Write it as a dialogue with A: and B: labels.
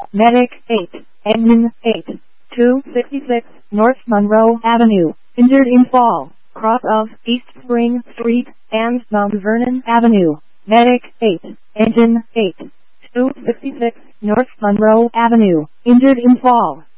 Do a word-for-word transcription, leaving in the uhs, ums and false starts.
A: Medic eight, Engine eight, two sixty-six, North Monroe Avenue, injured in fall, cross of East Spring Street and Mount Vernon Avenue. Medic eight, Engine eight, two sixty-six, North Monroe Avenue, injured in fall,